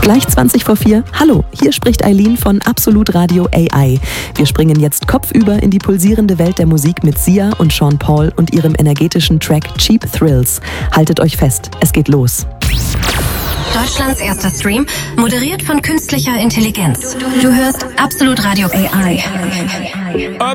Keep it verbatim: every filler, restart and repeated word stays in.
Gleich zwanzig vor vier. Hallo, hier spricht Eileen von Absolut Radio A I. Wir springen jetzt kopfüber in die pulsierende Welt der Musik mit Sia und Sean Paul und ihrem energetischen Track Cheap Thrills. Haltet euch fest, es geht los. Deutschlands erster Stream, moderiert von künstlicher Intelligenz. Du hörst Absolut Radio A I.